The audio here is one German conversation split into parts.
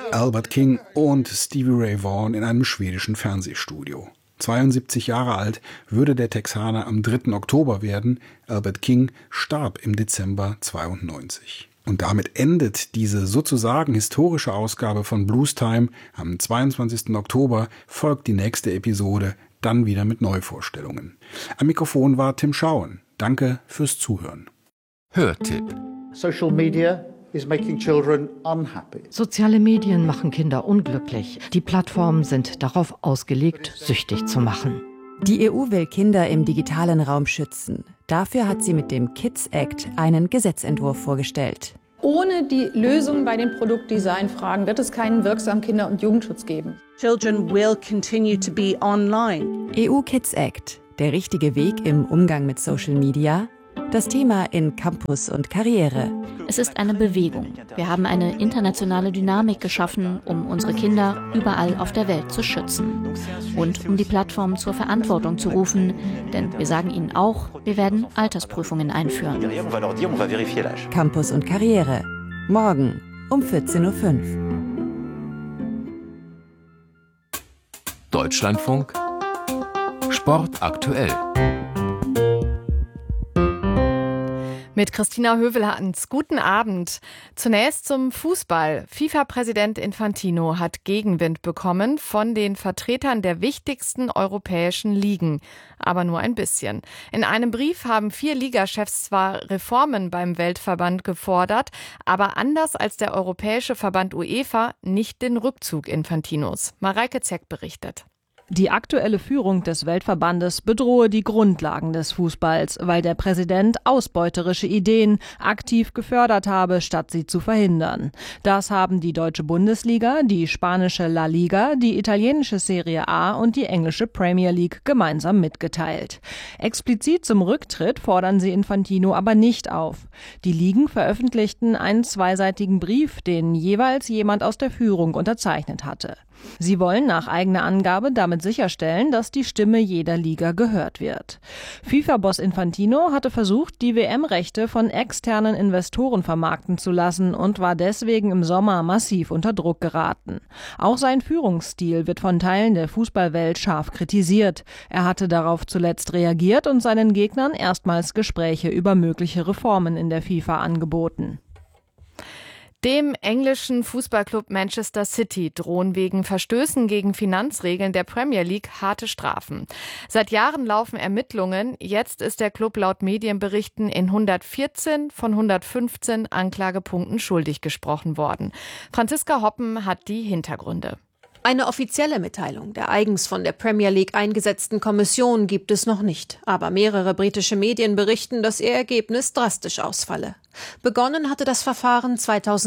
Albert King und Stevie Ray Vaughan in einem schwedischen Fernsehstudio. 72 Jahre alt würde der Texaner am 3. Oktober werden. Albert King starb im Dezember 92. Und damit endet diese sozusagen historische Ausgabe von Blues Time. Am 22. Oktober folgt die nächste Episode, dann wieder mit Neuvorstellungen. Am Mikrofon war Tim Schauen. Danke fürs Zuhören. Hörtipp. Social media is making children unhappy. Soziale Medien machen Kinder unglücklich. Die Plattformen sind darauf ausgelegt, süchtig zu machen. Die EU will Kinder im digitalen Raum schützen. Dafür hat sie mit dem Kids Act einen Gesetzentwurf vorgestellt. Ohne die Lösung bei den Produktdesignfragen wird es keinen wirksamen Kinder- und Jugendschutz geben. Children will continue to be online. EU Kids Act. Der richtige Weg im Umgang mit Social Media? Das Thema in Campus und Karriere. Es ist eine Bewegung. Wir haben eine internationale Dynamik geschaffen, um unsere Kinder überall auf der Welt zu schützen. Und um die Plattformen zur Verantwortung zu rufen, denn wir sagen ihnen auch, wir werden Altersprüfungen einführen. Campus und Karriere. Morgen um 14.05 Uhr. Deutschlandfunk Sport aktuell. Mit Christina Hövel-Hans. Guten Abend. Zunächst zum Fußball. FIFA-Präsident Infantino hat Gegenwind bekommen von den Vertretern der wichtigsten europäischen Ligen. Aber nur ein bisschen. In einem Brief haben 4 Ligachefs zwar Reformen beim Weltverband gefordert, aber anders als der Europäische Verband UEFA nicht den Rückzug Infantinos. Mareike Zeck berichtet. Die aktuelle Führung des Weltverbandes bedrohe die Grundlagen des Fußballs, weil der Präsident ausbeuterische Ideen aktiv gefördert habe, statt sie zu verhindern. Das haben die deutsche Bundesliga, die spanische La Liga, die italienische Serie A und die englische Premier League gemeinsam mitgeteilt. Explizit zum Rücktritt fordern sie Infantino aber nicht auf. Die Ligen veröffentlichten einen zweiseitigen Brief, den jeweils jemand aus der Führung unterzeichnet hatte. Sie wollen nach eigener Angabe damit sicherstellen, dass die Stimme jeder Liga gehört wird. FIFA-Boss Infantino hatte versucht, die WM-Rechte von externen Investoren vermarkten zu lassen und war deswegen im Sommer massiv unter Druck geraten. Auch sein Führungsstil wird von Teilen der Fußballwelt scharf kritisiert. Er hatte darauf zuletzt reagiert und seinen Gegnern erstmals Gespräche über mögliche Reformen in der FIFA angeboten. Dem englischen Fußballclub Manchester City drohen wegen Verstößen gegen Finanzregeln der Premier League harte Strafen. Seit Jahren laufen Ermittlungen. Jetzt ist der Club laut Medienberichten in 114 von 115 Anklagepunkten schuldig gesprochen worden. Franziska Hoppen hat die Hintergründe. Eine offizielle Mitteilung der eigens von der Premier League eingesetzten Kommission gibt es noch nicht. Aber mehrere britische Medien berichten, dass ihr Ergebnis drastisch ausfalle. Begonnen hatte das Verfahren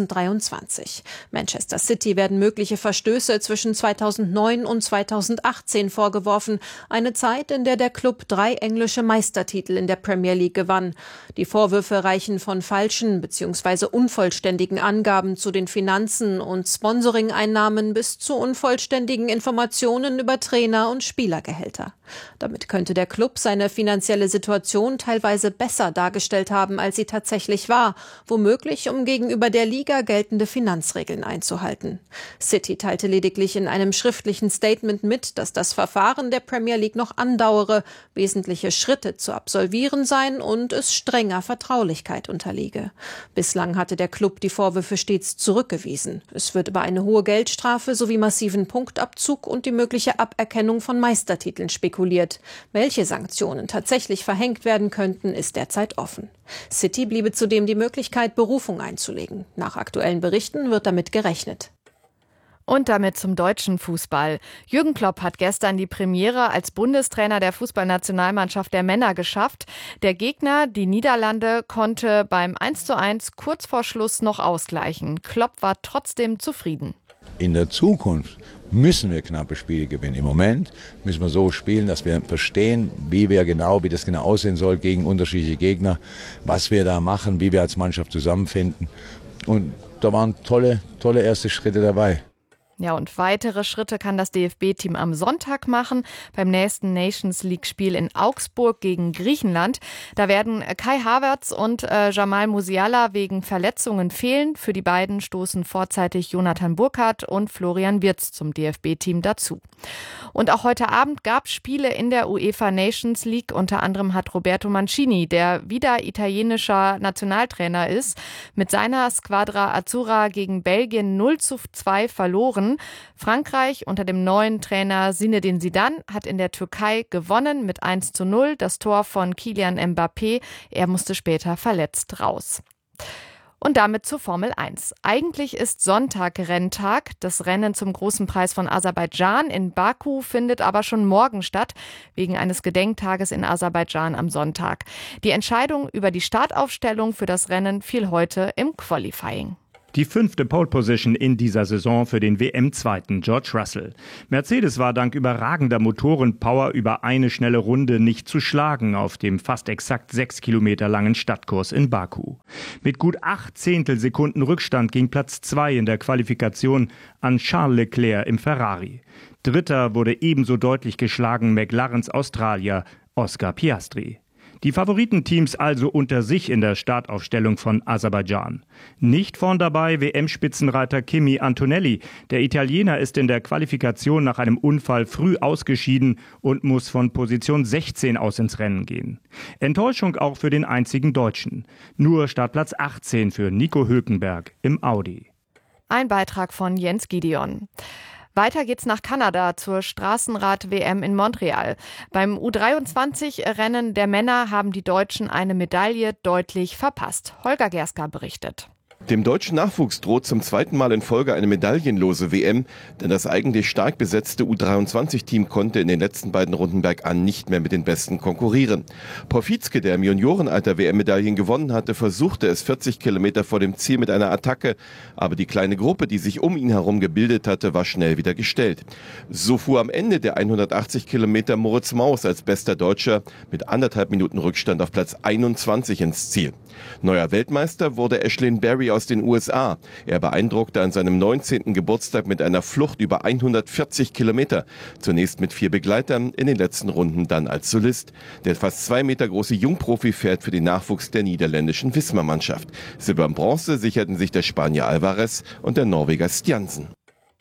2023. Manchester City werden mögliche Verstöße zwischen 2009 und 2018 vorgeworfen. Eine Zeit, in der der Club 3 englische Meistertitel in der Premier League gewann. Die Vorwürfe reichen von falschen bzw. unvollständigen Angaben zu den Finanzen und Sponsoring-Einnahmen bis zu unvollständigen Informationen über Trainer- und Spielergehälter. Damit könnte der Club seine finanzielle Situation teilweise besser dargestellt haben, als sie tatsächlich war, womöglich um gegenüber der Liga geltende Finanzregeln einzuhalten. City teilte lediglich in einem schriftlichen Statement mit, dass das Verfahren der Premier League noch andauere, wesentliche Schritte zu absolvieren seien und es strenger Vertraulichkeit unterliege. Bislang hatte der Club die Vorwürfe stets zurückgewiesen. Es wird über eine hohe Geldstrafe sowie massiven Punktabzug und die mögliche Aberkennung von Meistertiteln spekuliert. Welche Sanktionen tatsächlich verhängt werden könnten, ist derzeit offen. City bliebe zudem die Möglichkeit, Berufung einzulegen. Nach aktuellen Berichten wird damit gerechnet. Und damit zum deutschen Fußball. Jürgen Klopp hat gestern die Premiere als Bundestrainer der Fußballnationalmannschaft der Männer geschafft. Der Gegner, die Niederlande, konnte beim 1:1 kurz vor Schluss noch ausgleichen. Klopp war trotzdem zufrieden. In der Zukunft müssen wir knappe Spiele gewinnen. Im Moment müssen wir so spielen, dass wir verstehen, wie das genau aussehen soll gegen unterschiedliche Gegner, was wir da machen, wie wir als Mannschaft zusammenfinden. Und da waren tolle erste Schritte dabei. Ja, und weitere Schritte kann das DFB-Team am Sonntag machen, beim nächsten Nations-League-Spiel in Augsburg gegen Griechenland. Da werden Kai Havertz und Jamal Musiala wegen Verletzungen fehlen. Für die beiden stoßen vorzeitig Jonathan Burkardt und Florian Wirtz zum DFB-Team dazu. Und auch heute Abend gab es Spiele in der UEFA Nations League. Unter anderem hat Roberto Mancini, der wieder italienischer Nationaltrainer ist, mit seiner Squadra Azzurra gegen Belgien 0:2 verloren. Frankreich unter dem neuen Trainer Zinedine Zidane hat in der Türkei gewonnen mit 1:0. Das Tor von Kylian Mbappé. Er musste später verletzt raus. Und damit zur Formel 1. Eigentlich ist Sonntag Renntag. Das Rennen zum Großen Preis von Aserbaidschan in Baku findet aber schon morgen statt, wegen eines Gedenktages in Aserbaidschan am Sonntag. Die Entscheidung über die Startaufstellung für das Rennen fiel heute im Qualifying. Die 5. Pole-Position in dieser Saison für den WM-Zweiten George Russell. Mercedes war dank überragender Motorenpower über eine schnelle Runde nicht zu schlagen auf dem fast exakt 6 Kilometer langen Stadtkurs in Baku. Mit gut 8 Zehntelsekunden Rückstand ging Platz 2 in der Qualifikation an Charles Leclerc im Ferrari. Dritter wurde ebenso deutlich geschlagen McLarens Australier Oscar Piastri. Die Favoritenteams also unter sich in der Startaufstellung von Aserbaidschan. Nicht vorn dabei WM-Spitzenreiter Kimi Antonelli. Der Italiener ist in der Qualifikation nach einem Unfall früh ausgeschieden und muss von Position 16 aus ins Rennen gehen. Enttäuschung auch für den einzigen Deutschen. Nur Startplatz 18 für Nico Hülkenberg im Audi. Ein Beitrag von Jens Gideon. Weiter geht's nach Kanada zur Straßenrad-WM in Montreal. Beim U23-Rennen der Männer haben die Deutschen eine Medaille deutlich verpasst. Holger Gerska berichtet. Dem deutschen Nachwuchs droht zum zweiten Mal in Folge eine medaillenlose WM, denn das eigentlich stark besetzte U23-Team konnte in den letzten beiden Runden bergan nicht mehr mit den Besten konkurrieren. Porfitzke, der im Juniorenalter WM-Medaillen gewonnen hatte, versuchte es 40 Kilometer vor dem Ziel mit einer Attacke, aber die kleine Gruppe, die sich um ihn herum gebildet hatte, war schnell wieder gestellt. So fuhr am Ende der 180 Kilometer Moritz Maus als bester Deutscher mit 1,5 Minuten Rückstand auf Platz 21 ins Ziel. Neuer Weltmeister wurde Ashlyn Berry aus den USA. Er beeindruckte an seinem 19. Geburtstag mit einer Flucht über 140 Kilometer. Zunächst mit 4 Begleitern, in den letzten Runden dann als Solist. Der fast 2 Meter große Jungprofi fährt für den Nachwuchs der niederländischen Visma-Mannschaft. Silber und Bronze sicherten sich der Spanier Alvarez und der Norweger Stjansen.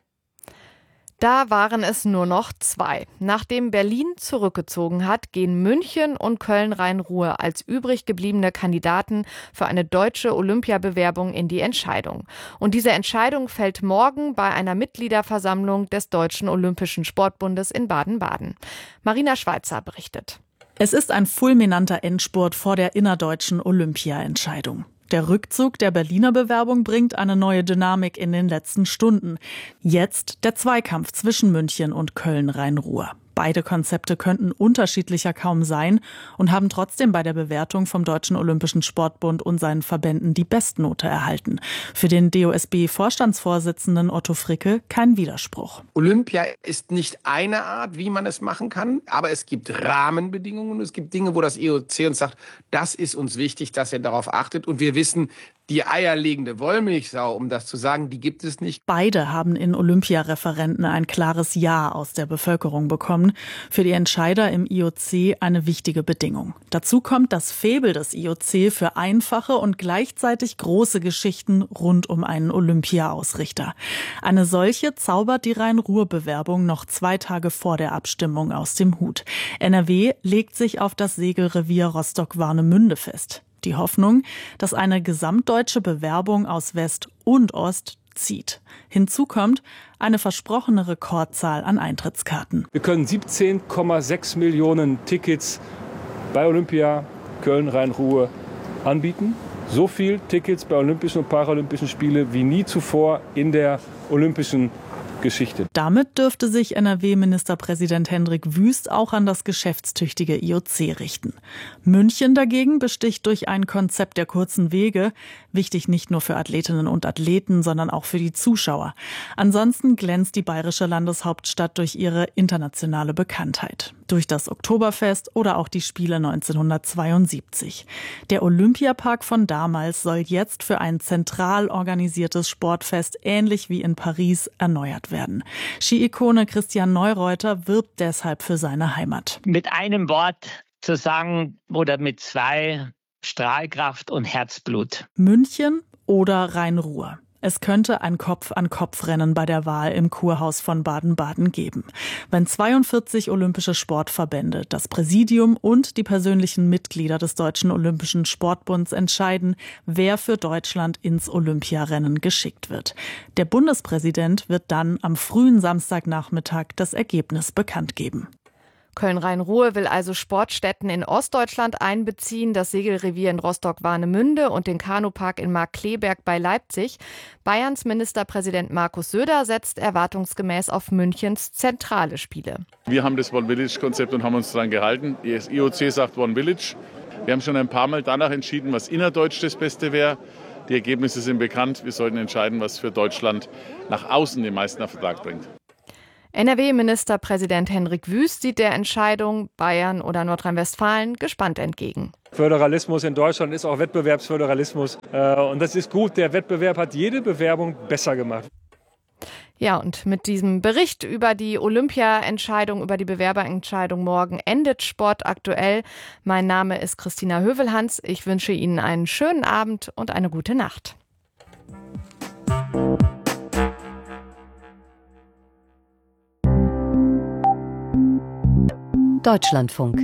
Da waren es nur noch 2. Nachdem Berlin zurückgezogen hat, gehen München und Köln-Rhein-Ruhr als übrig gebliebene Kandidaten für eine deutsche Olympiabewerbung in die Entscheidung. Und diese Entscheidung fällt morgen bei einer Mitgliederversammlung des Deutschen Olympischen Sportbundes in Baden-Baden. Marina Schweizer berichtet. Es ist ein fulminanter Endspurt vor der innerdeutschen Olympia-Entscheidung. Der Rückzug der Berliner Bewerbung bringt eine neue Dynamik in den letzten Stunden. Jetzt der Zweikampf zwischen München und Köln-Rhein-Ruhr. Beide Konzepte könnten unterschiedlicher kaum sein und haben trotzdem bei der Bewertung vom Deutschen Olympischen Sportbund und seinen Verbänden die Bestnote erhalten. Für den DOSB-Vorstandsvorsitzenden Otto Fricke kein Widerspruch. Olympia ist nicht eine Art, wie man es machen kann, aber es gibt Rahmenbedingungen. Es gibt Dinge, wo das IOC uns sagt, das ist uns wichtig, dass ihr darauf achtet. Und wir wissen, die eierlegende Wollmilchsau, um das zu sagen, die gibt es nicht. Beide haben in Olympiareferenten ein klares Ja aus der Bevölkerung bekommen. Für die Entscheider im IOC eine wichtige Bedingung. Dazu kommt das Faible des IOC für einfache und gleichzeitig große Geschichten rund um einen Olympia-Ausrichter. Eine solche zaubert die Rhein-Ruhr-Bewerbung noch 2 Tage vor der Abstimmung aus dem Hut. NRW legt sich auf das Segelrevier Rostock-Warnemünde fest. Die Hoffnung, dass eine gesamtdeutsche Bewerbung aus West und Ost zieht. Hinzu kommt eine versprochene Rekordzahl an Eintrittskarten. Wir können 17,6 Millionen Tickets bei Olympia Köln-Rhein-Ruhr anbieten. So viel Tickets bei Olympischen und Paralympischen Spielen wie nie zuvor in der olympischen Geschichte. Damit dürfte sich NRW-Ministerpräsident Hendrik Wüst auch an das geschäftstüchtige IOC richten. München dagegen besticht durch ein Konzept der kurzen Wege, wichtig nicht nur für Athletinnen und Athleten, sondern auch für die Zuschauer. Ansonsten glänzt die bayerische Landeshauptstadt durch ihre internationale Bekanntheit. durch das Oktoberfest oder auch die Spiele 1972. Der Olympiapark von damals soll jetzt für ein zentral organisiertes Sportfest ähnlich wie in Paris erneuert werden. Ski-Ikone Christian Neureuter wirbt deshalb für seine Heimat. Mit einem Wort zu sagen oder mit zwei: Strahlkraft und Herzblut. München oder Rhein-Ruhr. Es könnte ein Kopf-an-Kopf-Rennen bei der Wahl im Kurhaus von Baden-Baden geben. Wenn 42 olympische Sportverbände, das Präsidium und die persönlichen Mitglieder des Deutschen Olympischen Sportbunds entscheiden, wer für Deutschland ins Olympiarennen geschickt wird. Der Bundespräsident wird dann am frühen Samstagnachmittag das Ergebnis bekannt geben. Köln-Rhein-Ruhr will also Sportstätten in Ostdeutschland einbeziehen, das Segelrevier in Rostock-Warnemünde und den Kanupark in Markkleeberg bei Leipzig. Bayerns Ministerpräsident Markus Söder setzt erwartungsgemäß auf Münchens zentrale Spiele. Wir haben das One Village-Konzept und haben uns daran gehalten. Das IOC sagt One Village. Wir haben schon ein paar Mal danach entschieden, was innerdeutsch das Beste wäre. Die Ergebnisse sind bekannt. Wir sollten entscheiden, was für Deutschland nach außen den meisten Ertrag bringt. NRW-Ministerpräsident Henrik Wüst sieht der Entscheidung Bayern oder Nordrhein-Westfalen gespannt entgegen. Föderalismus in Deutschland ist auch Wettbewerbsföderalismus. Und das ist gut. Der Wettbewerb hat jede Bewerbung besser gemacht. Ja, und mit diesem Bericht über die Olympia-Entscheidung, über die Bewerberentscheidung morgen endet Sport aktuell. Mein Name ist Christina Hövelhans. Ich wünsche Ihnen einen schönen Abend und eine gute Nacht. Deutschlandfunk.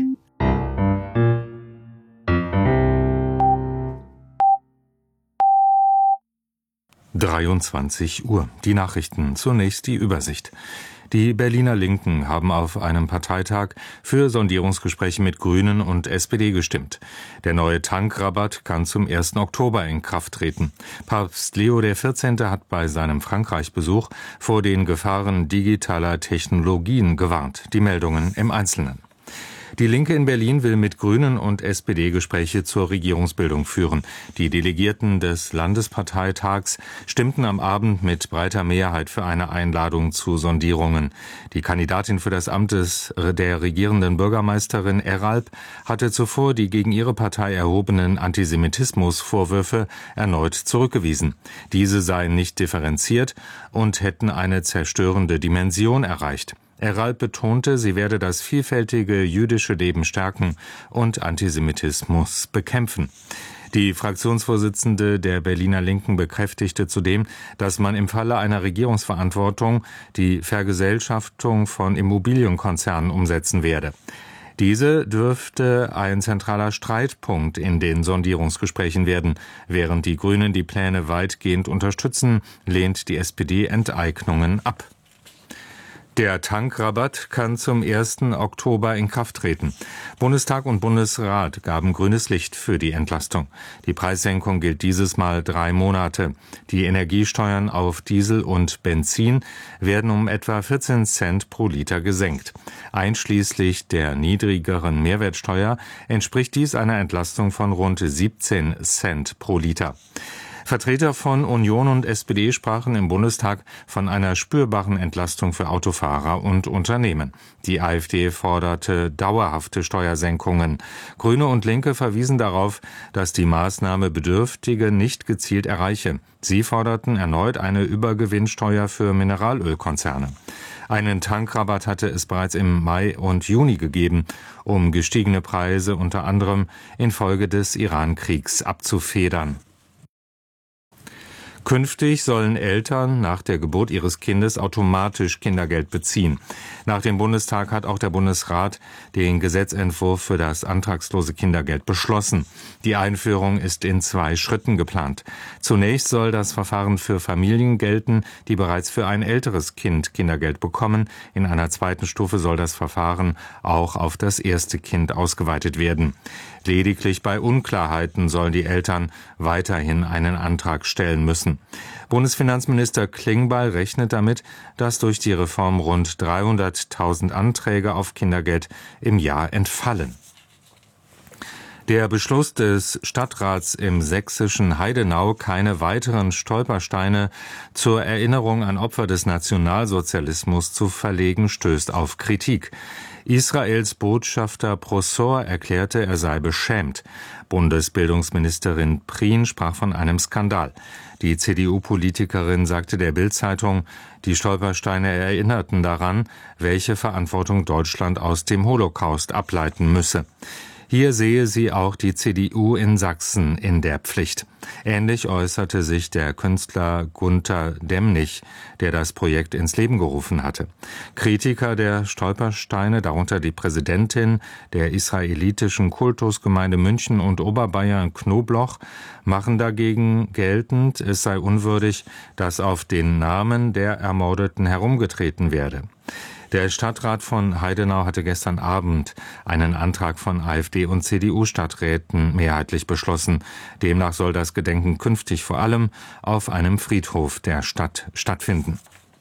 Uhr. Die Nachrichten. Zunächst die Übersicht. Die Berliner Linken haben auf einem Parteitag für Sondierungsgespräche mit Grünen und SPD gestimmt. Der neue Tankrabatt kann zum 1. Oktober in Kraft treten. Papst Leo XIV. Hat bei seinem Frankreich-Besuch vor den Gefahren digitaler Technologien gewarnt. Die Meldungen im Einzelnen. Die Linke in Berlin will mit Grünen und SPD Gespräche zur Regierungsbildung führen. Die Delegierten des Landesparteitags stimmten am Abend mit breiter Mehrheit für eine Einladung zu Sondierungen. Die Kandidatin für das Amt der regierenden Bürgermeisterin Eralp hatte zuvor die gegen ihre Partei erhobenen Antisemitismusvorwürfe erneut zurückgewiesen. Diese seien nicht differenziert und hätten eine zerstörende Dimension erreicht. Eralp betonte, sie werde das vielfältige jüdische Leben stärken und Antisemitismus bekämpfen. Die Fraktionsvorsitzende der Berliner Linken bekräftigte zudem, dass man im Falle einer Regierungsverantwortung die Vergesellschaftung von Immobilienkonzernen umsetzen werde. Diese dürfte ein zentraler Streitpunkt in den Sondierungsgesprächen werden. Während die Grünen die Pläne weitgehend unterstützen, lehnt die SPD Enteignungen ab. Der Tankrabatt kann zum 1. Oktober in Kraft treten. Bundestag und Bundesrat gaben grünes Licht für die Entlastung. Die Preissenkung gilt dieses Mal 3 Monate. Die Energiesteuern auf Diesel und Benzin werden um etwa 14 Cent pro Liter gesenkt. Einschließlich der niedrigeren Mehrwertsteuer entspricht dies einer Entlastung von rund 17 Cent pro Liter. Vertreter von Union und SPD sprachen im Bundestag von einer spürbaren Entlastung für Autofahrer und Unternehmen. Die AfD forderte dauerhafte Steuersenkungen. Grüne und Linke verwiesen darauf, dass die Maßnahme Bedürftige nicht gezielt erreiche. Sie forderten erneut eine Übergewinnsteuer für Mineralölkonzerne. Einen Tankrabatt hatte es bereits im Mai und Juni gegeben, um gestiegene Preise unter anderem infolge des Iran-Kriegs abzufedern. Künftig sollen Eltern nach der Geburt ihres Kindes automatisch Kindergeld beziehen. Nach dem Bundestag hat auch der Bundesrat den Gesetzentwurf für das antragslose Kindergeld beschlossen. Die Einführung ist in 2 Schritten geplant. Zunächst soll das Verfahren für Familien gelten, die bereits für ein älteres Kind Kindergeld bekommen. In einer zweiten Stufe soll das Verfahren auch auf das erste Kind ausgeweitet werden. Lediglich bei Unklarheiten sollen die Eltern weiterhin einen Antrag stellen müssen. Bundesfinanzminister Klingbeil rechnet damit, dass durch die Reform rund 300.000 Anträge auf Kindergeld im Jahr entfallen. Der Beschluss des Stadtrats im sächsischen Heidenau, keine weiteren Stolpersteine zur Erinnerung an Opfer des Nationalsozialismus zu verlegen, stößt auf Kritik. Israels Botschafter Prosor erklärte, er sei beschämt. Bundesbildungsministerin Prien sprach von einem Skandal. Die CDU-Politikerin sagte der Bild-Zeitung, die Stolpersteine erinnerten daran, welche Verantwortung Deutschland aus dem Holocaust ableiten müsse. Hier sehe sie auch die CDU in Sachsen in der Pflicht. Ähnlich äußerte sich der Künstler Gunter Demnig, der das Projekt ins Leben gerufen hatte. Kritiker der Stolpersteine, darunter die Präsidentin der israelitischen Kultusgemeinde München und Oberbayern Knobloch, machen dagegen geltend, es sei unwürdig, dass auf den Namen der Ermordeten herumgetreten werde. Der Stadtrat von Heidenau hatte gestern Abend einen Antrag von AfD und CDU-Stadträten mehrheitlich beschlossen. Demnach soll das Gedenken künftig vor allem auf einem Friedhof der Stadt stattfinden.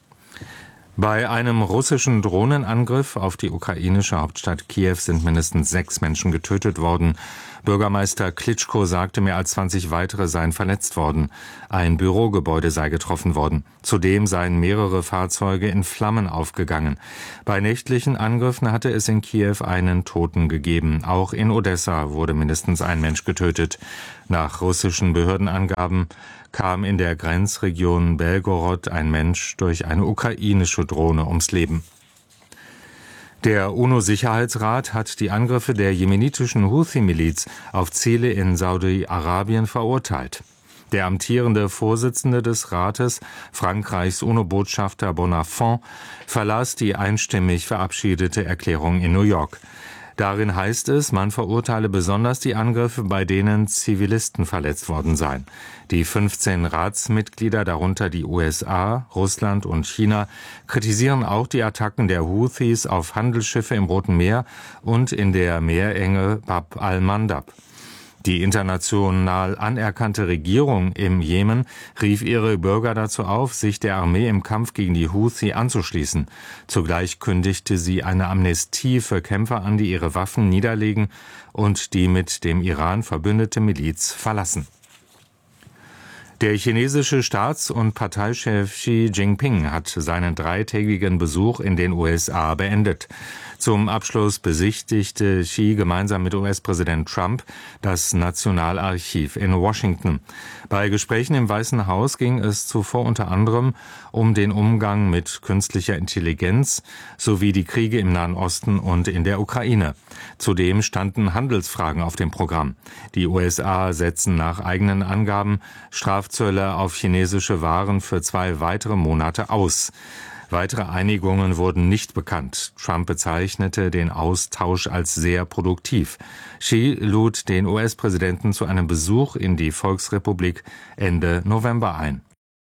Bei einem russischen Drohnenangriff auf die ukrainische Hauptstadt Kiew sind mindestens 6 Menschen getötet worden. Bürgermeister Klitschko sagte, mehr als 20 weitere seien verletzt worden. Ein Bürogebäude sei getroffen worden. Zudem seien mehrere Fahrzeuge in Flammen aufgegangen. Bei nächtlichen Angriffen hatte es in Kiew einen Toten gegeben. Auch in Odessa wurde mindestens ein Mensch getötet. Nach russischen Behördenangaben kam in der Grenzregion Belgorod ein Mensch durch eine ukrainische Drohne ums Leben. Der UNO-Sicherheitsrat hat die Angriffe der jemenitischen Houthi-Miliz auf Ziele in Saudi-Arabien verurteilt. Der amtierende Vorsitzende des Rates, Frankreichs UNO-Botschafter Bonafont, verlas die einstimmig verabschiedete Erklärung in New York. Darin heißt es, man verurteile besonders die Angriffe, bei denen Zivilisten verletzt worden seien. Die 15 Ratsmitglieder, darunter die USA, Russland und China, kritisieren auch die Attacken der Houthis auf Handelsschiffe im Roten Meer und in der Meerenge Bab al-Mandab. Die international anerkannte Regierung im Jemen rief ihre Bürger dazu auf, sich der Armee im Kampf gegen die Houthi anzuschließen. Zugleich kündigte sie eine Amnestie für Kämpfer an, die ihre Waffen niederlegen und die mit dem Iran verbündete Miliz verlassen. Der chinesische Staats- und Parteichef Xi Jinping hat seinen 3-tägigen Besuch in den USA beendet. Zum Abschluss besichtigte Xi gemeinsam mit US-Präsident Trump das Nationalarchiv in Washington. Bei Gesprächen im Weißen Haus ging es zuvor unter anderem um den Umgang mit künstlicher Intelligenz sowie die Kriege im Nahen Osten und in der Ukraine. Zudem standen Handelsfragen auf dem Programm. Die USA setzen nach eigenen Angaben Strafzölle auf chinesische Waren für 2 weitere Monate aus. Weitere Einigungen wurden nicht bekannt. Trump bezeichnete den Austausch als sehr produktiv. Xi lud den US-Präsidenten zu einem Besuch in die Volksrepublik Ende November ein.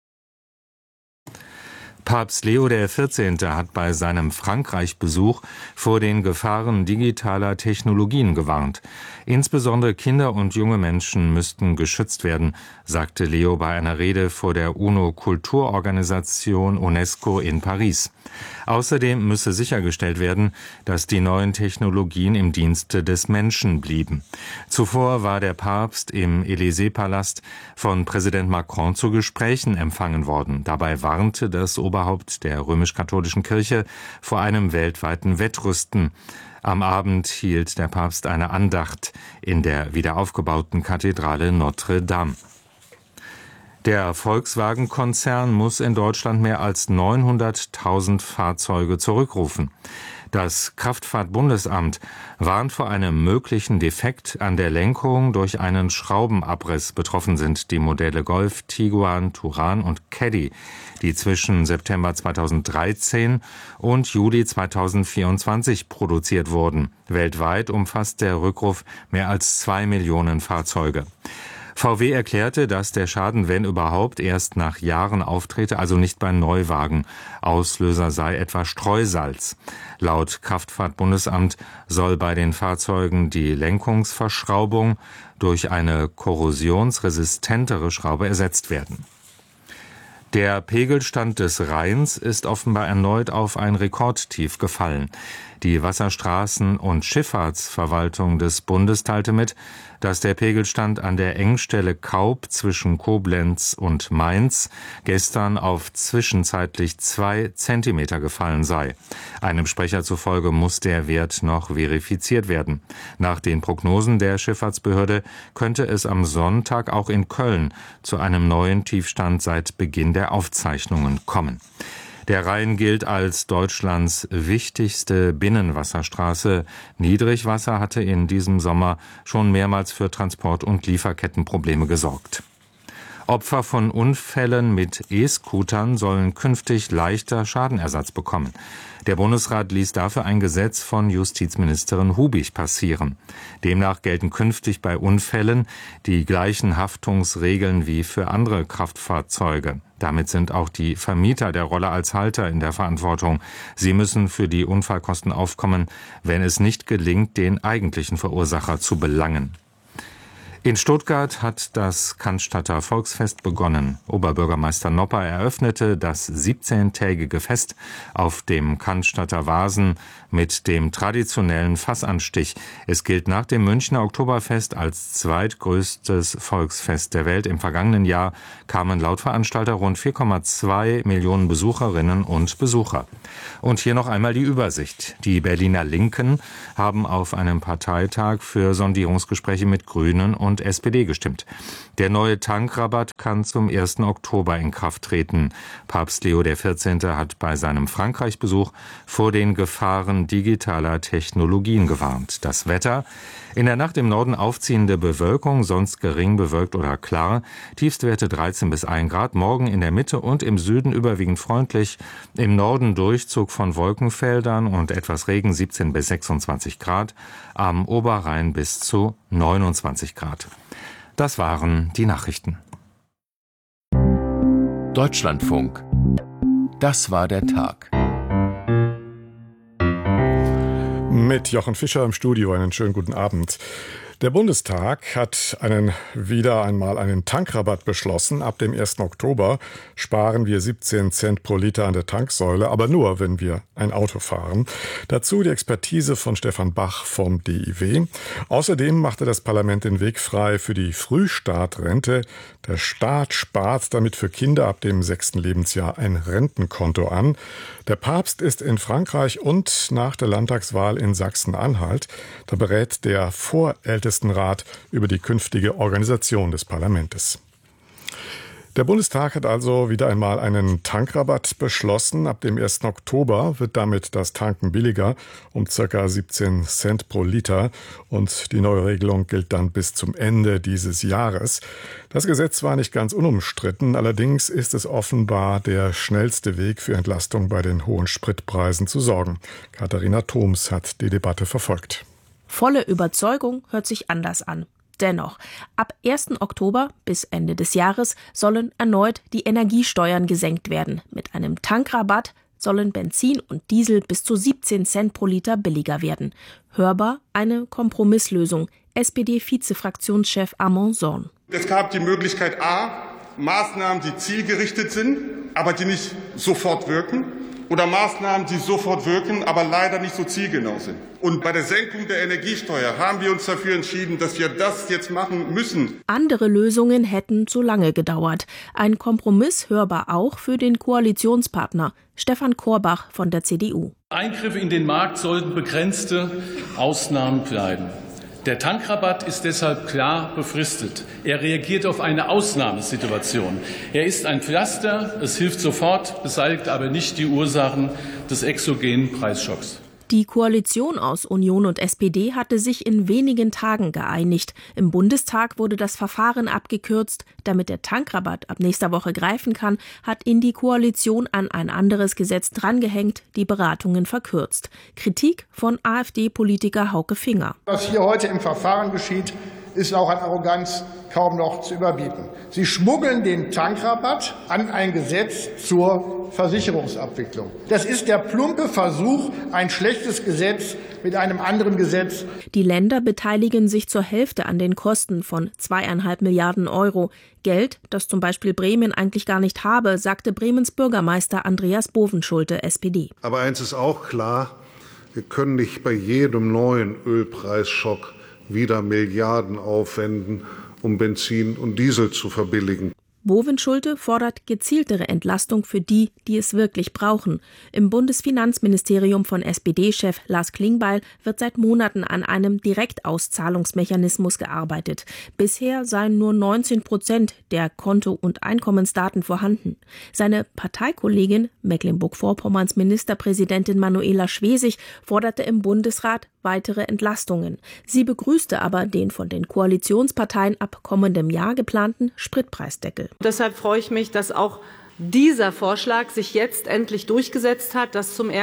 Papst Leo XIV. Hat bei seinem Frankreich-Besuch vor den Gefahren digitaler Technologien gewarnt. Insbesondere Kinder und junge Menschen müssten geschützt werden, sagte Leo bei einer Rede vor der UNO-Kulturorganisation UNESCO in Paris. Außerdem müsse sichergestellt werden, dass die neuen Technologien im Dienste des Menschen blieben. Zuvor war der Papst im Élysée-Palast von Präsident Macron zu Gesprächen empfangen worden. Dabei warnte das Oberhaupt der römisch-katholischen Kirche vor einem weltweiten Wettrüsten. Am Abend hielt der Papst eine Andacht in der wiederaufgebauten Kathedrale Notre Dame. Der Volkswagen-Konzern muss in Deutschland mehr als 900.000 Fahrzeuge zurückrufen. Das Kraftfahrtbundesamt warnt vor einem möglichen Defekt an der Lenkung durch einen Schraubenabriss. Betroffen sind die Modelle Golf, Tiguan, Touran und Caddy, die zwischen September 2013 und Juli 2024 produziert wurden. Weltweit umfasst der Rückruf mehr als 2 Millionen Fahrzeuge. VW erklärte, dass der Schaden, wenn überhaupt, erst nach Jahren auftrete, also nicht bei Neuwagen. Auslöser sei etwa Streusalz. Laut Kraftfahrtbundesamt soll bei den Fahrzeugen die Lenkungsverschraubung durch eine korrosionsresistentere Schraube ersetzt werden. Der Pegelstand des Rheins ist offenbar erneut auf ein Rekordtief gefallen. Die Wasserstraßen- und Schifffahrtsverwaltung des Bundes teilte mit, dass der Pegelstand an der Engstelle Kaub zwischen Koblenz und Mainz gestern auf zwischenzeitlich 2 Zentimeter gefallen sei. Einem Sprecher zufolge muss der Wert noch verifiziert werden. Nach den Prognosen der Schifffahrtsbehörde könnte es am Sonntag auch in Köln zu einem neuen Tiefstand seit Beginn der Aufzeichnungen kommen. Der Rhein gilt als Deutschlands wichtigste Binnenwasserstraße. Niedrigwasser hatte in diesem Sommer schon mehrmals für Transport- und Lieferkettenprobleme gesorgt. Opfer von Unfällen mit E-Scootern sollen künftig leichter Schadenersatz bekommen. Der Bundesrat ließ dafür ein Gesetz von Justizministerin Hubig passieren. Demnach gelten künftig bei Unfällen die gleichen Haftungsregeln wie für andere Kraftfahrzeuge. Damit sind auch die Vermieter der Roller als Halter in der Verantwortung. Sie müssen für die Unfallkosten aufkommen, wenn es nicht gelingt, den eigentlichen Verursacher zu belangen. In Stuttgart hat das Cannstatter Volksfest begonnen. Oberbürgermeister Nopper eröffnete das 17-tägige Fest auf dem Cannstatter Vasen mit dem traditionellen Fassanstich. Es gilt nach dem Münchner Oktoberfest als zweitgrößtes Volksfest der Welt. Im vergangenen Jahr kamen laut Veranstalter rund 4,2 Millionen Besucherinnen und Besucher. Und hier noch einmal die Übersicht. Die Berliner Linken haben auf einem Parteitag für Sondierungsgespräche mit Grünen und SPD gestimmt. Der neue Tankrabatt kann zum 1. Oktober in Kraft treten. Papst Leo XIV. Hat bei seinem Frankreich-Besuch vor den Gefahren digitaler Technologien gewarnt. Das Wetter: in der Nacht im Norden aufziehende Bewölkung, sonst gering bewölkt oder klar. Tiefstwerte 13 bis 1 Grad. Morgen in der Mitte und im Süden überwiegend freundlich. Im Norden Durchzug von Wolkenfeldern und etwas Regen, 17 bis 26 Grad. Am Oberrhein bis zu 29 Grad. Das waren die Nachrichten. Deutschlandfunk. Das war der Tag. Mit Jochen Fischer im Studio, einen schönen guten Abend. Der Bundestag hat wieder einmal einen Tankrabatt beschlossen. Ab dem 1. Oktober sparen wir 17 Cent pro Liter an der Tanksäule, aber nur, wenn wir ein Auto fahren. Dazu die Expertise von Stefan Bach vom DIW. Außerdem machte das Parlament den Weg frei für die Frühstartrente. Der Staat spart damit für Kinder ab dem 6. Lebensjahr ein Rentenkonto an. Der Papst ist in Frankreich und nach der Landtagswahl in Sachsen-Anhalt. Da berät der Vorältestenrat über die künftige Organisation des Parlaments. Der Bundestag hat also wieder einmal einen Tankrabatt beschlossen. Ab dem 1. Oktober wird damit das Tanken billiger, um ca. 17 Cent pro Liter. Und die neue Regelung gilt dann bis zum Ende dieses Jahres. Das Gesetz war nicht ganz unumstritten. Allerdings ist es offenbar der schnellste Weg für Entlastung bei den hohen Spritpreisen zu sorgen. Katharina Thoms hat die Debatte verfolgt. Volle Überzeugung hört sich anders an. Dennoch, ab 1. Oktober bis Ende des Jahres sollen erneut die Energiesteuern gesenkt werden. Mit einem Tankrabatt sollen Benzin und Diesel bis zu 17 Cent pro Liter billiger werden. Hörbar eine Kompromisslösung. SPD-Vizefraktionschef Armand Sorn. Es gab die Möglichkeit A, Maßnahmen, die zielgerichtet sind, aber die nicht sofort wirken. Oder Maßnahmen, die sofort wirken, aber leider nicht so zielgenau sind. Und bei der Senkung der Energiesteuer haben wir uns dafür entschieden, dass wir das jetzt machen müssen. Andere Lösungen hätten zu lange gedauert. Ein Kompromiss hörbar auch für den Koalitionspartner Stefan Korbach von der CDU. Eingriffe in den Markt sollten begrenzte Ausnahmen bleiben. Der Tankrabatt ist deshalb klar befristet. Er reagiert auf eine Ausnahmesituation. Er ist ein Pflaster, es hilft sofort, beseitigt aber nicht die Ursachen des exogenen Preisschocks. Die Koalition aus Union und SPD hatte sich in wenigen Tagen geeinigt. Im Bundestag wurde das Verfahren abgekürzt. Damit der Tankrabatt ab nächster Woche greifen kann, hat ihn die Koalition an ein anderes Gesetz drangehängt, die Beratungen verkürzt. Kritik von AfD-Politiker Hauke Finger. Was hier heute im Verfahren geschieht, ist auch an Arroganz kaum noch zu überbieten. Sie schmuggeln den Tankrabatt an ein Gesetz zur Versicherungsabwicklung. Das ist der plumpe Versuch, ein schlechtes Gesetz mit einem anderen Gesetz. Die Länder beteiligen sich zur Hälfte an den Kosten von 2,5 Milliarden Euro. Geld, das zum Beispiel Bremen eigentlich gar nicht habe, sagte Bremens Bürgermeister Andreas Bovenschulte, SPD. Aber eins ist auch klar, Wir können nicht bei jedem neuen Ölpreisschock wieder Milliarden aufwenden, um Benzin und Diesel zu verbilligen. Bovenschulte fordert gezieltere Entlastung für die, die es wirklich brauchen. Im Bundesfinanzministerium von SPD-Chef Lars Klingbeil wird seit Monaten an einem Direktauszahlungsmechanismus gearbeitet. Bisher seien nur 19% der Konto- und Einkommensdaten vorhanden. Seine Parteikollegin, Mecklenburg-Vorpommerns Ministerpräsidentin Manuela Schwesig, forderte im Bundesrat weitere Entlastungen. Sie begrüßte aber den von den Koalitionsparteien ab kommendem Jahr geplanten Spritpreisdeckel. Deshalb freue ich mich, dass auch dieser Vorschlag sich jetzt endlich durchgesetzt hat, dass zum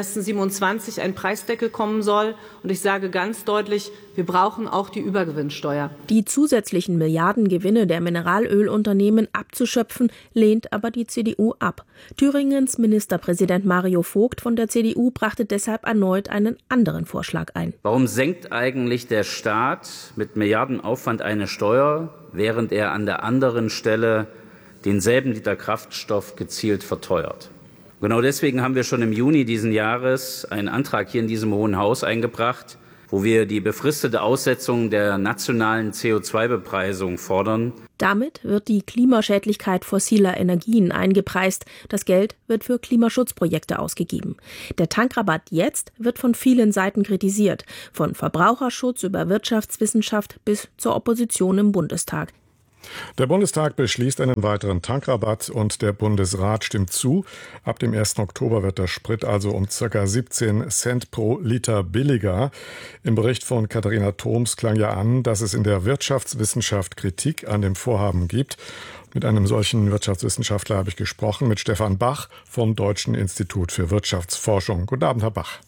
01.01.27 ein Preisdeckel kommen soll. Und ich sage ganz deutlich, wir brauchen auch die Übergewinnsteuer. Die zusätzlichen Milliardengewinne der Mineralölunternehmen abzuschöpfen, lehnt aber die CDU ab. Thüringens Ministerpräsident Mario Vogt von der CDU brachte deshalb erneut einen anderen Vorschlag ein. Warum senkt eigentlich der Staat mit Milliardenaufwand eine Steuer, während er an der anderen Stelle denselben Liter Kraftstoff gezielt verteuert? Genau deswegen haben wir schon im Juni diesen Jahres einen Antrag hier in diesem Hohen Haus eingebracht, wo wir die befristete Aussetzung der nationalen CO2-Bepreisung fordern. Damit wird die Klimaschädlichkeit fossiler Energien eingepreist. Das Geld wird für Klimaschutzprojekte ausgegeben. Der Tankrabatt jetzt wird von vielen Seiten kritisiert. Von Verbraucherschutz über Wirtschaftswissenschaft bis zur Opposition im Bundestag. Der Bundestag beschließt einen weiteren Tankrabatt und der Bundesrat stimmt zu. Ab dem 1. Oktober wird der Sprit also um ca. 17 Cent pro Liter billiger. Im Bericht von Katharina Thoms klang ja an, dass es in der Wirtschaftswissenschaft Kritik an dem Vorhaben gibt. Mit einem solchen Wirtschaftswissenschaftler habe ich gesprochen, mit Stefan Bach vom Deutschen Institut für Wirtschaftsforschung. Guten Abend, Herr Bach.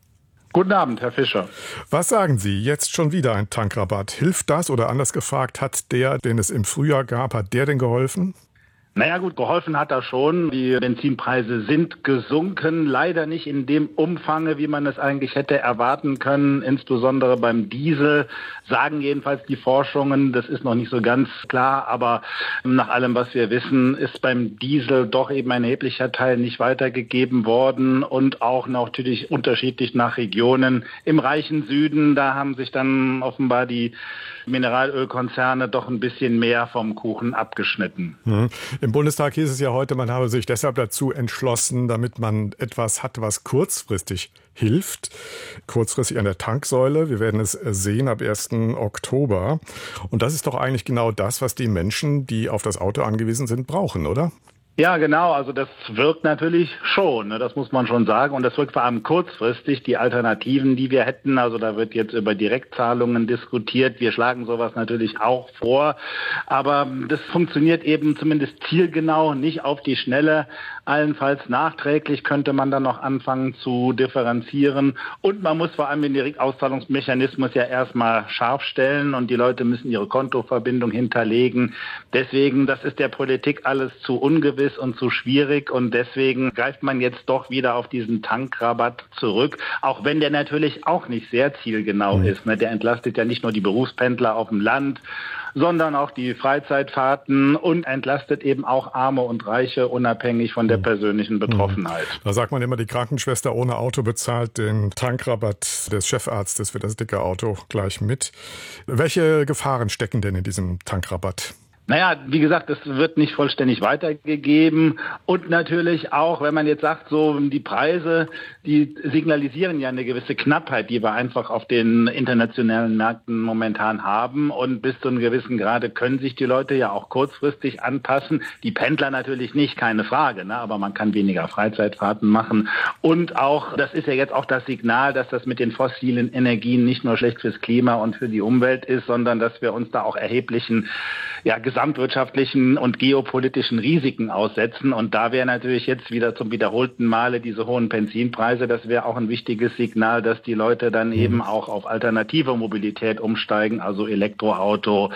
Guten Abend, Herr Fischer. Was sagen Sie? Jetzt schon wieder ein Tankrabatt. Hilft das oder anders gefragt, hat der, den es im Frühjahr gab, hat der denn geholfen? Naja gut, geholfen hat er schon. Die Benzinpreise sind gesunken, leider nicht in dem Umfang, wie man es eigentlich hätte erwarten können. Insbesondere beim Diesel sagen jedenfalls die Forschungen, das ist noch nicht so ganz klar, aber nach allem, was wir wissen, ist beim Diesel doch eben ein erheblicher Teil nicht weitergegeben worden und auch natürlich unterschiedlich nach Regionen. Im reichen Süden, da haben sich dann offenbar die Mineralölkonzerne doch ein bisschen mehr vom Kuchen abgeschnitten. Im Bundestag hieß es ja heute, man habe sich deshalb dazu entschlossen, damit man etwas hat, was kurzfristig hilft. Kurzfristig an der Tanksäule. Wir werden es sehen ab 1. Oktober. Und das ist doch eigentlich genau das, was die Menschen, die auf das Auto angewiesen sind, brauchen, oder? Ja, genau. Also das wirkt natürlich schon, das muss man schon sagen. Und das wirkt vor allem kurzfristig. Die Alternativen, die wir hätten, also da wird jetzt über Direktzahlungen diskutiert. Wir schlagen sowas natürlich auch vor. Aber das funktioniert eben zumindest zielgenau, nicht auf die Schnelle. Allenfalls nachträglich könnte man dann noch anfangen zu differenzieren. Und man muss vor allem den Direktauszahlungsmechanismus ja erstmal scharf stellen. Und die Leute müssen ihre Kontoverbindung hinterlegen. Deswegen, das ist der Politik alles zu ungewiss und zu schwierig und deswegen greift man jetzt doch wieder auf diesen Tankrabatt zurück, auch wenn der natürlich auch nicht sehr zielgenau ist. Der entlastet ja nicht nur die Berufspendler auf dem Land, sondern auch die Freizeitfahrten und entlastet eben auch Arme und Reiche unabhängig von der persönlichen Betroffenheit. Da sagt man immer, die Krankenschwester ohne Auto bezahlt den Tankrabatt des Chefarztes für das dicke Auto gleich mit. Welche Gefahren stecken denn in diesem Tankrabatt? Naja, wie gesagt, es wird nicht vollständig weitergegeben und natürlich auch, wenn man jetzt sagt, so die Preise, die signalisieren ja eine gewisse Knappheit, die wir einfach auf den internationalen Märkten momentan haben und bis zu einem gewissen Grade können sich die Leute ja auch kurzfristig anpassen. Die Pendler natürlich nicht, keine Frage, aber man kann weniger Freizeitfahrten machen und auch, das ist ja jetzt auch das Signal, dass das mit den fossilen Energien nicht nur schlecht fürs Klima und für die Umwelt ist, sondern dass wir uns da auch erheblichen gesamtwirtschaftlichen und geopolitischen Risiken aussetzen. Und da wäre natürlich jetzt wieder zum wiederholten Male diese hohen Benzinpreise, das wäre auch ein wichtiges Signal, dass die Leute dann eben auch auf alternative Mobilität umsteigen, also Elektroauto,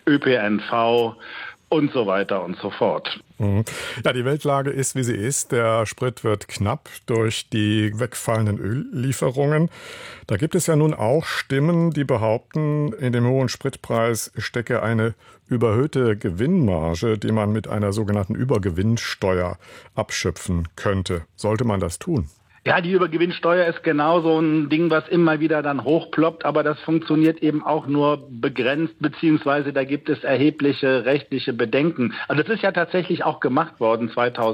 ÖPNV und so weiter und so fort. Ja, die Weltlage ist, wie sie ist. Der Sprit wird knapp durch die wegfallenden Öllieferungen. Da gibt es ja nun auch Stimmen, die behaupten, in dem hohen Spritpreis stecke eine überhöhte Gewinnmarge, die man mit einer sogenannten Übergewinnsteuer abschöpfen könnte. Sollte man das tun? Ja, die Übergewinnsteuer ist genau so ein Ding, was immer wieder dann hochploppt, aber das funktioniert eben auch nur begrenzt, beziehungsweise da gibt es erhebliche rechtliche Bedenken. Also das ist ja tatsächlich auch gemacht worden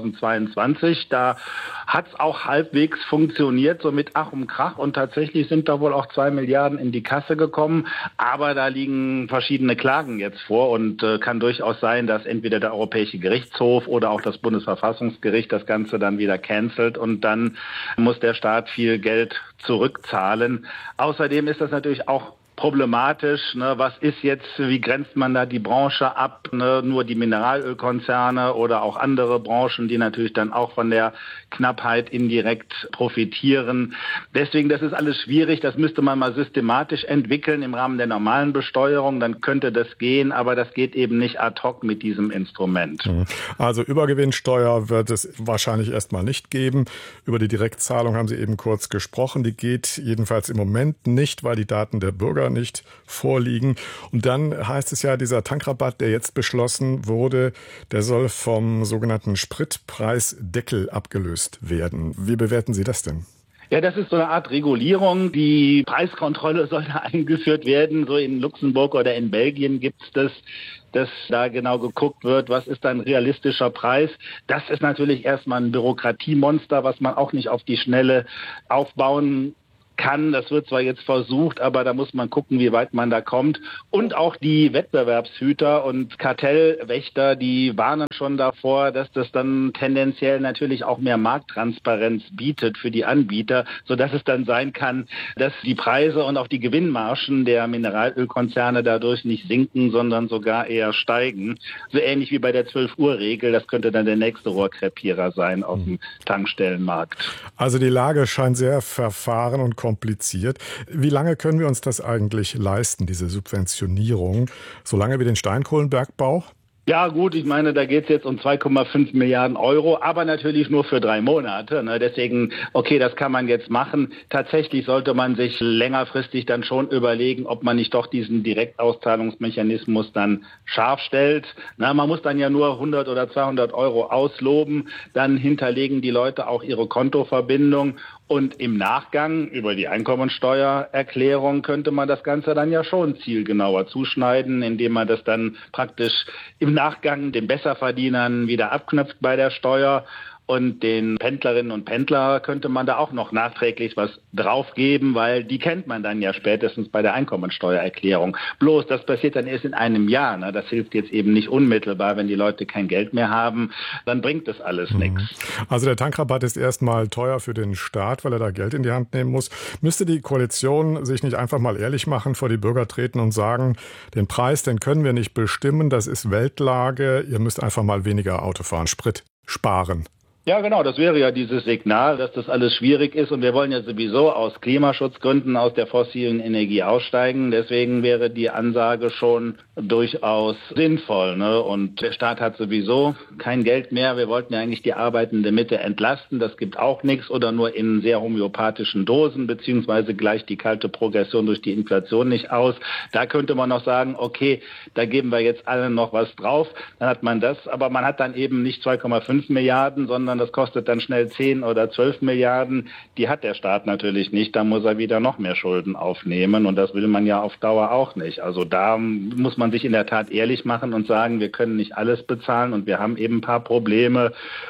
2022. Da hat es auch halbwegs funktioniert, so mit Ach und Krach, und tatsächlich sind da wohl auch 2 Milliarden in die Kasse gekommen, aber da liegen verschiedene Klagen jetzt vor und kann durchaus sein, dass entweder der Europäische Gerichtshof oder auch das Bundesverfassungsgericht das Ganze dann wieder cancelt und dann muss der Staat viel Geld zurückzahlen. Außerdem ist das natürlich auch problematisch, ne? Was ist jetzt, wie grenzt man da die Branche ab, ne? Nur die Mineralölkonzerne oder auch andere Branchen, die natürlich dann auch von der Knappheit indirekt profitieren. Deswegen, das ist alles schwierig, das müsste man mal systematisch entwickeln im Rahmen der normalen Besteuerung, dann könnte das gehen, aber das geht eben nicht ad hoc mit diesem Instrument. Also Übergewinnsteuer wird es wahrscheinlich erstmal nicht geben. Über die Direktzahlung haben Sie eben kurz gesprochen, die geht jedenfalls im Moment nicht, weil die Daten der Bürger nicht vorliegen. Und dann heißt es ja, dieser Tankrabatt, der jetzt beschlossen wurde, der soll vom sogenannten Spritpreisdeckel abgelöst werden. Wie bewerten Sie das denn? Ja, das ist so eine Art Regulierung. Die Preiskontrolle soll da eingeführt werden. So in Luxemburg oder in Belgien gibt es das, dass da genau geguckt wird, was ist ein realistischer Preis. Das ist natürlich erstmal ein Bürokratiemonster, was man auch nicht auf die Schnelle aufbauen kann. Das wird zwar jetzt versucht, aber da muss man gucken, wie weit man da kommt. Und auch die Wettbewerbshüter und Kartellwächter, die warnen schon davor, dass das dann tendenziell natürlich auch mehr Markttransparenz bietet für die Anbieter, sodass es dann sein kann, dass die Preise und auch die Gewinnmargen der Mineralölkonzerne dadurch nicht sinken, sondern sogar eher steigen. So ähnlich wie bei der 12-Uhr-Regel. Das könnte dann der nächste Rohrkrepierer sein auf dem Tankstellenmarkt. Also die Lage scheint sehr verfahren und kompliziert. Wie lange können wir uns das eigentlich leisten, diese Subventionierung? Solange wie den Steinkohlenbergbau? Ja gut, ich meine, da geht es jetzt um 2,5 Milliarden Euro, aber natürlich nur für 3 Monate. Ne? Deswegen, okay, das kann man jetzt machen. Tatsächlich sollte man sich längerfristig dann schon überlegen, ob man nicht doch diesen Direktauszahlungsmechanismus dann scharf stellt. Na, man muss dann ja nur 100 oder 200 Euro ausloben, dann hinterlegen die Leute auch ihre Kontoverbindung. Und im Nachgang über die Einkommensteuererklärung könnte man das Ganze dann ja schon zielgenauer zuschneiden, indem man das dann praktisch im Nachgang den Besserverdienern wieder abknüpft bei der Steuer. Und den Pendlerinnen und Pendler könnte man da auch noch nachträglich was draufgeben, weil die kennt man dann ja spätestens bei der Einkommensteuererklärung. Bloß, das passiert dann erst in einem Jahr. Ne? Das hilft jetzt eben nicht unmittelbar, wenn die Leute kein Geld mehr haben. Dann bringt das alles nichts. Also der Tankrabatt ist erstmal teuer für den Staat, weil er da Geld in die Hand nehmen muss. Müsste die Koalition sich nicht einfach mal ehrlich machen, vor die Bürger treten und sagen, den Preis, den können wir nicht bestimmen, das ist Weltlage, ihr müsst einfach mal weniger Auto fahren, Sprit sparen. Ja, genau, das wäre ja dieses Signal, dass das alles schwierig ist und wir wollen ja sowieso aus Klimaschutzgründen aus der fossilen Energie aussteigen. Deswegen wäre die Ansage schon durchaus sinnvoll. Ne? Und der Staat hat sowieso kein Geld mehr. Wir wollten ja eigentlich die arbeitende Mitte entlasten. Das gibt auch nichts oder nur in sehr homöopathischen Dosen, beziehungsweise gleicht die kalte Progression durch die Inflation nicht aus. Da könnte man noch sagen, okay, da geben wir jetzt alle noch was drauf. Dann hat man das, aber man hat dann eben nicht 2,5 Milliarden, sondern das kostet dann schnell 10 oder 12 Milliarden. Die hat der Staat natürlich nicht. Da muss er wieder noch mehr Schulden aufnehmen. Und das will man ja auf Dauer auch nicht. Also da muss man sich in der Tat ehrlich machen und sagen, wir können nicht alles bezahlen und wir haben eben ein paar Probleme.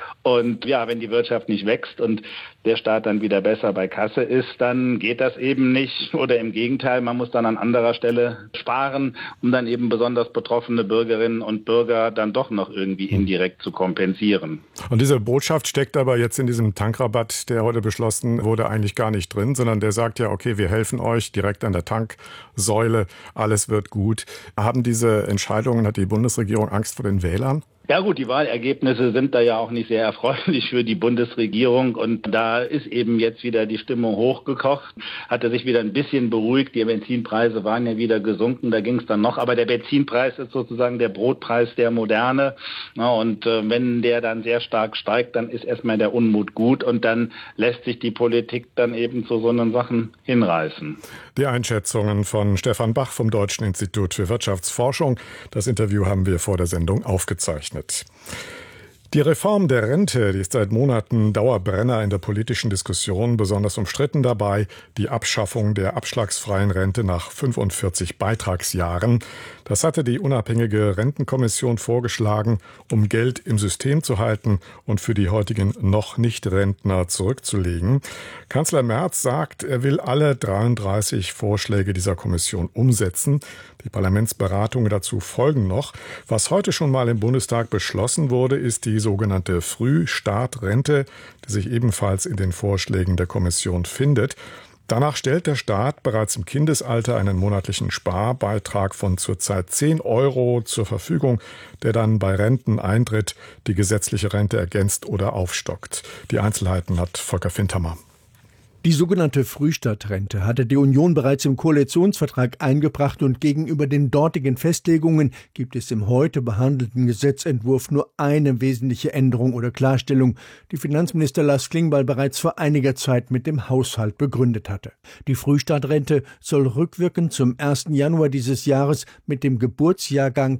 Und ja, wenn die Wirtschaft nicht wächst und der Staat dann wieder besser bei Kasse ist, dann geht das eben nicht. Oder im Gegenteil, man muss dann an anderer Stelle sparen, um dann eben besonders betroffene Bürgerinnen und Bürger dann doch noch irgendwie indirekt zu kompensieren. Und diese Botschaft steckt aber jetzt in diesem Tankrabatt, der heute beschlossen wurde, eigentlich gar nicht drin, sondern der sagt ja, okay, wir helfen euch direkt an der Tanksäule, alles wird gut. Haben diese Entscheidungen, hat die Bundesregierung Angst vor den Wählern? Ja gut, die Wahlergebnisse sind da ja auch nicht sehr erfreulich für die Bundesregierung und da ist eben jetzt wieder die Stimmung hochgekocht, hatte sich wieder ein bisschen beruhigt, die Benzinpreise waren ja wieder gesunken, da ging es dann noch, aber der Benzinpreis ist sozusagen der Brotpreis der Moderne und wenn der dann sehr stark steigt, dann ist erstmal der Unmut gut und dann lässt sich die Politik dann eben zu so einen Sachen hinreißen. Die Einschätzungen von Stefan Bach vom Deutschen Institut für Wirtschaftsforschung. Das Interview haben wir vor der Sendung aufgezeichnet. Die Reform der Rente, die ist seit Monaten Dauerbrenner in der politischen Diskussion, besonders umstritten dabei die Abschaffung der abschlagsfreien Rente nach 45 Beitragsjahren. Das hatte die unabhängige Rentenkommission vorgeschlagen, um Geld im System zu halten und für die heutigen noch nicht Rentner zurückzulegen. Kanzler Merz sagt, er will alle 33 Vorschläge dieser Kommission umsetzen. Die Parlamentsberatungen dazu folgen noch. Was heute schon mal im Bundestag beschlossen wurde, ist die sogenannte Frühstartrente, die sich ebenfalls in den Vorschlägen der Kommission findet. Danach stellt der Staat bereits im Kindesalter einen monatlichen Sparbeitrag von zurzeit 10 € zur Verfügung, der dann bei Renteneintritt die gesetzliche Rente ergänzt oder aufstockt. Die Einzelheiten hat Volker Findhammer. Die sogenannte Frühstartrente hatte die Union bereits im Koalitionsvertrag eingebracht und gegenüber den dortigen Festlegungen gibt es im heute behandelten Gesetzentwurf nur eine wesentliche Änderung oder Klarstellung, die Finanzminister Lars Klingbeil bereits vor einiger Zeit mit dem Haushalt begründet hatte. Die Frühstartrente soll rückwirkend zum 1. Januar dieses Jahres mit dem Geburtsjahrgang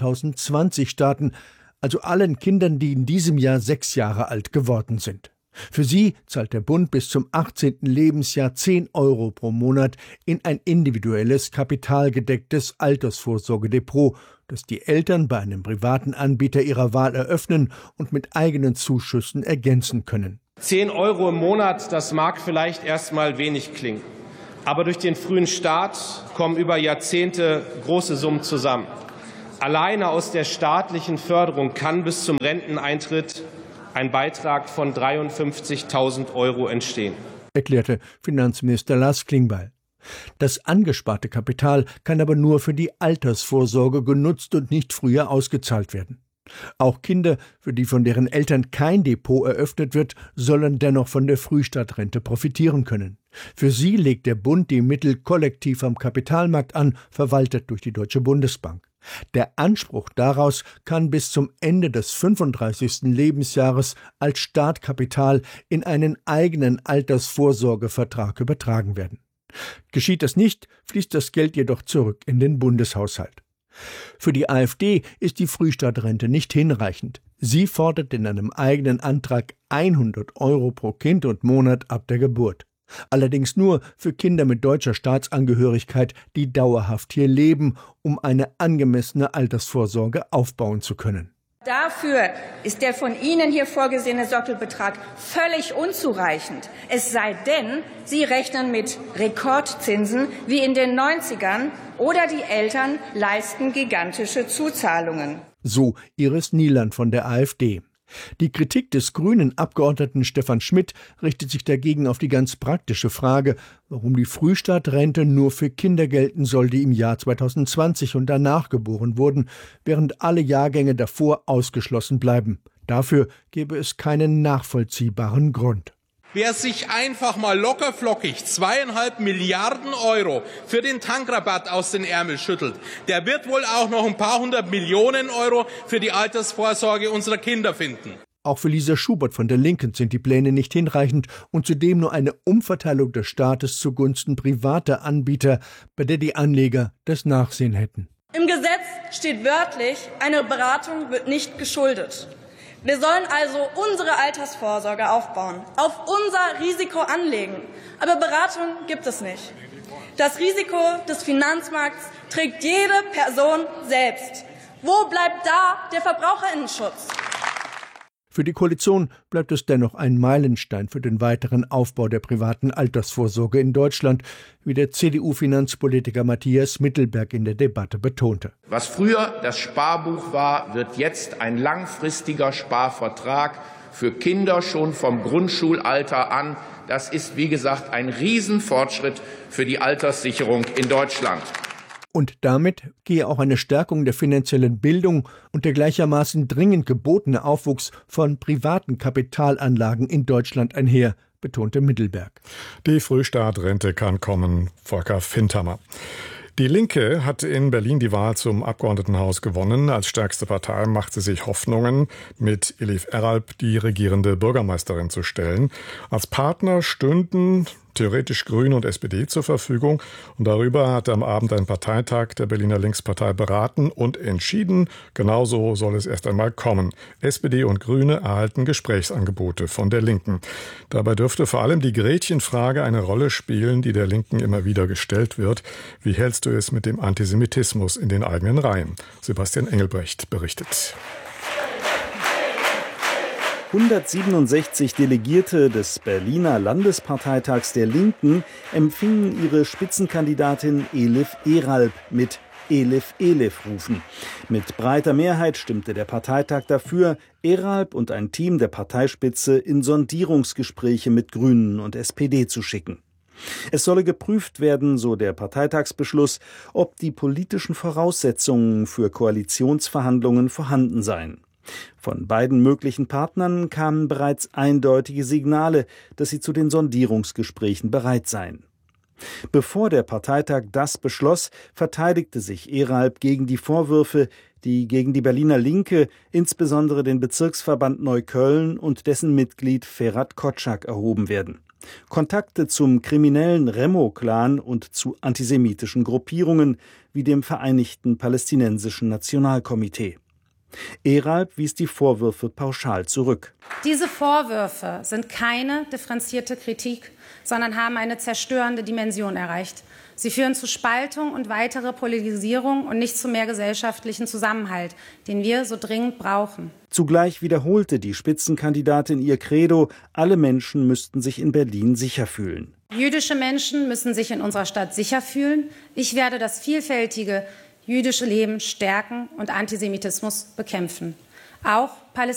2020 starten, also allen Kindern, die in diesem Jahr 6 Jahre alt geworden sind. Für sie zahlt der Bund bis zum 18. Lebensjahr 10 € pro Monat in ein individuelles, kapitalgedecktes Altersvorsorgedepot, das die Eltern bei einem privaten Anbieter ihrer Wahl eröffnen und mit eigenen Zuschüssen ergänzen können. 10 € im Monat, das mag vielleicht erstmal wenig klingen. Aber durch den frühen Start kommen über Jahrzehnte große Summen zusammen. Alleine aus der staatlichen Förderung kann bis zum Renteneintritt ein Beitrag von 53.000 € entstehen, erklärte Finanzminister Lars Klingbeil. Das angesparte Kapital kann aber nur für die Altersvorsorge genutzt und nicht früher ausgezahlt werden. Auch Kinder, für die von deren Eltern kein Depot eröffnet wird, sollen dennoch von der Frühstartrente profitieren können. Für sie legt der Bund die Mittel kollektiv am Kapitalmarkt an, verwaltet durch die Deutsche Bundesbank. Der Anspruch daraus kann bis zum Ende des 35. Lebensjahres als Startkapital in einen eigenen Altersvorsorgevertrag übertragen werden. Geschieht das nicht, fließt das Geld jedoch zurück in den Bundeshaushalt. Für die AfD ist die Frühstartrente nicht hinreichend. Sie fordert in einem eigenen Antrag 100 € pro Kind und Monat ab der Geburt. Allerdings nur für Kinder mit deutscher Staatsangehörigkeit, die dauerhaft hier leben, um eine angemessene Altersvorsorge aufbauen zu können. Dafür ist der von Ihnen hier vorgesehene Sockelbetrag völlig unzureichend. Es sei denn, Sie rechnen mit Rekordzinsen wie in den 90ern oder die Eltern leisten gigantische Zuzahlungen. So Iris Nieland von der AfD. Die Kritik des grünen Abgeordneten Stefan Schmidt richtet sich dagegen auf die ganz praktische Frage, warum die Frühstartrente nur für Kinder gelten soll, die im Jahr 2020 und danach geboren wurden, während alle Jahrgänge davor ausgeschlossen bleiben. Dafür gäbe es keinen nachvollziehbaren Grund. Wer sich einfach mal lockerflockig 2,5 Milliarden € für den Tankrabatt aus den Ärmeln schüttelt, der wird wohl auch noch ein paar 100 Millionen € für die Altersvorsorge unserer Kinder finden. Auch für Lisa Schubert von der Linken sind die Pläne nicht hinreichend und zudem nur eine Umverteilung des Staates zugunsten privater Anbieter, bei der die Anleger das Nachsehen hätten. Im Gesetz steht wörtlich, eine Beratung wird nicht geschuldet. Wir sollen also unsere Altersvorsorge aufbauen, auf unser Risiko anlegen. Aber Beratung gibt es nicht. Das Risiko des Finanzmarkts trägt jede Person selbst. Wo bleibt da der Verbraucherinnenschutz? Für die Koalition bleibt es dennoch ein Meilenstein für den weiteren Aufbau der privaten Altersvorsorge in Deutschland, wie der CDU-Finanzpolitiker Matthias Mittelberg in der Debatte betonte. Was früher das Sparbuch war, wird jetzt ein langfristiger Sparvertrag für Kinder schon vom Grundschulalter an. Das ist, wie gesagt, ein Riesenfortschritt für die Alterssicherung in Deutschland. Und damit gehe auch eine Stärkung der finanziellen Bildung und der gleichermaßen dringend gebotene Aufwuchs von privaten Kapitalanlagen in Deutschland einher, betonte Mittelberg. Die Frühstartrente kann kommen, Volker Findhammer. Die Linke hat in Berlin die Wahl zum Abgeordnetenhaus gewonnen. Als stärkste Partei macht sie sich Hoffnungen, mit Elif Eralp die regierende Bürgermeisterin zu stellen. Als Partner stünden theoretisch Grüne und SPD zur Verfügung. Und darüber hat am Abend ein Parteitag der Berliner Linkspartei beraten und entschieden, genauso soll es erst einmal kommen. SPD und Grüne erhalten Gesprächsangebote von der Linken. Dabei dürfte vor allem die Gretchenfrage eine Rolle spielen, die der Linken immer wieder gestellt wird. Wie hältst du es mit dem Antisemitismus in den eigenen Reihen? Sebastian Engelbrecht berichtet. 167 Delegierte des Berliner Landesparteitags der Linken empfingen ihre Spitzenkandidatin Elif Eralp mit Elif Elif rufen. Mit breiter Mehrheit stimmte der Parteitag dafür, Eralp und ein Team der Parteispitze in Sondierungsgespräche mit Grünen und SPD zu schicken. Es solle geprüft werden, so der Parteitagsbeschluss, ob die politischen Voraussetzungen für Koalitionsverhandlungen vorhanden seien. Von beiden möglichen Partnern kamen bereits eindeutige Signale, dass sie zu den Sondierungsgesprächen bereit seien. Bevor der Parteitag das beschloss, verteidigte sich Eralp gegen die Vorwürfe, die gegen die Berliner Linke, insbesondere den Bezirksverband Neukölln und dessen Mitglied Ferhat Kotschak erhoben werden. Kontakte zum kriminellen Remo-Clan und zu antisemitischen Gruppierungen wie dem Vereinigten Palästinensischen Nationalkomitee. Eralp wies die Vorwürfe pauschal zurück. Diese Vorwürfe sind keine differenzierte Kritik, sondern haben eine zerstörende Dimension erreicht. Sie führen zu Spaltung und weitere Polarisierung und nicht zu mehr gesellschaftlichen Zusammenhalt, den wir so dringend brauchen. Zugleich wiederholte die Spitzenkandidatin ihr Credo, alle Menschen müssten sich in Berlin sicher fühlen. Jüdische Menschen müssen sich in unserer Stadt sicher fühlen. Ich werde das vielfältige jüdische Leben stärken und Antisemitismus bekämpfen. Auch